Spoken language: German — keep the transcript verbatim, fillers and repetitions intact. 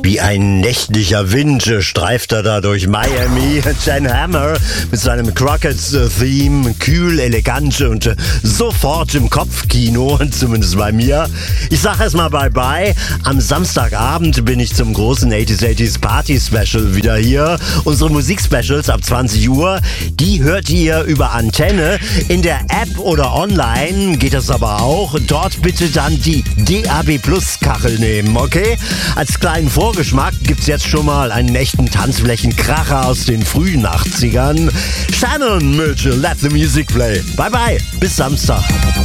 Wie ein nächtlicher Wind streift er da durch Miami. Jan Hammer mit seinem Crockett-Theme, kühl, elegant und sofort im Kopfkino, zumindest bei mir. Ich sag erstmal Bye-Bye. Am Samstagabend bin ich zum großen achtziger achtziger Party-Special wieder hier. Unsere Musik-Specials ab zwanzig Uhr, die hört ihr über Antenne. In der App oder online geht das aber auch. Dort bitte dann die D A B Plus Kachel nehmen, okay? Als kleinen Vorgeschmack gibt's jetzt schon mal einen echten Tanzflächenkracher aus den frühen achtzigern. Shannon mit Let the Music Play. Bye bye, bis Samstag.